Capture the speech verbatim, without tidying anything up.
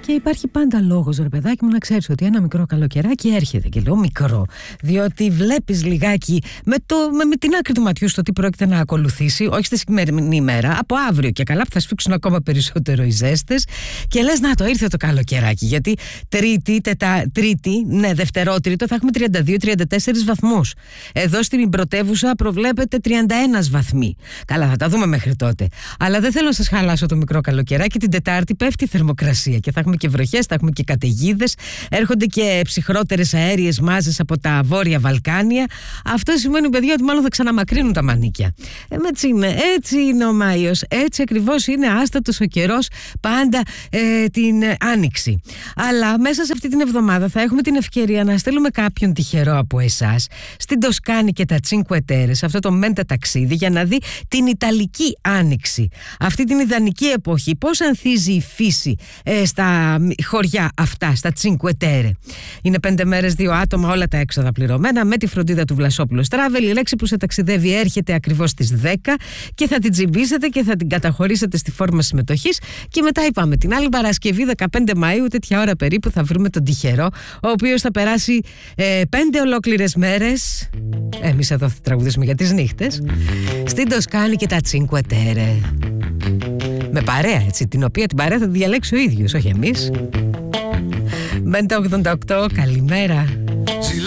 Και υπάρχει πάντα λόγος, ρε παιδάκι μου, να ξέρεις ότι ένα μικρό καλοκαιράκι έρχεται. Και λέω μικρό, διότι βλέπεις λιγάκι με, το, με, με την άκρη του ματιού στο τι πρόκειται να ακολουθήσει, όχι στη συγκεκριμένη ημέρα, από αύριο και καλά που θα σφίξουν ακόμα περισσότερο οι ζέστες. Και λες, να το ήρθε το καλοκαιράκι. Γιατί Τρίτη, τετα, τρίτη ναι, Δευτερότριτο θα έχουμε τριάντα δύο τριάντα τέσσερις βαθμούς. Εδώ στην πρωτεύουσα προβλέπεται τριάντα ένα βαθμοί. Καλά, θα τα δούμε μέχρι τότε. Αλλά δεν θέλω να σας χαλάσω το μικρό καλοκαιράκι. Την Τετάρτη πέφτει η θερμοκρασία και θα έχουμε και βροχές, θα έχουμε και καταιγίδες. Έρχονται και ψυχρότερες αέριες μάζες από τα βόρεια Βαλκάνια. Αυτό σημαίνει, παιδιά, ότι μάλλον θα ξαναμακρύνουν τα μανίκια. Ε, έτσι είναι, έτσι είναι ο Μάιος. Έτσι ακριβώς είναι άστατος ο καιρός πάντα ε, την ε, Άνοιξη. Αλλά μέσα σε αυτή την εβδομάδα θα έχουμε την ευκαιρία να στείλουμε κάποιον τυχερό από εσάς στην Τοσκάνη και τα Τσίνκουε Τέρε, αυτό το μέντα ταξίδι, για να δει την Ιταλική Άνοιξη. Αυτή την ιδανική εποχή, πώς ανθίζει η φύση ε, στα χωριά αυτά, στα Τσίνκουε Τέρε. Είναι πέντε μέρες, δύο άτομα, όλα τα έξοδα πληρωμένα, με τη φροντίδα του Βλασόπουλος Travel. Η λέξη που σε ταξιδεύει έρχεται ακριβώς στις δέκα και θα την τσιμπήσετε και θα την καταχωρήσετε στη φόρμα συμμετοχής. Και μετά είπαμε την άλλη Παρασκευή, δεκαπέντε Μαΐου, τέτοια ώρα περίπου, θα βρούμε τον τυχερό, ο οποίος θα περάσει ε, πέντε ολόκληρες μέρες. Εμείς εδώ θα τραγουδήσουμε για τις νύχτες στην Τοσκάνη και τα Τσίνκουε Τέρε. Με παρέα, έτσι, την οποία την παρέα θα τη διαλέξει ο ίδιος, όχι εμείς. Μέντα ογδόντα οκτώ, καλημέρα.